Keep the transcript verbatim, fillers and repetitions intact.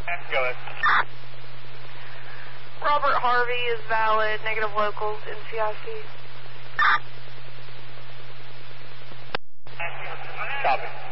Go ahead. Robert Harvey is valid, negative locals, N C I C. Copy.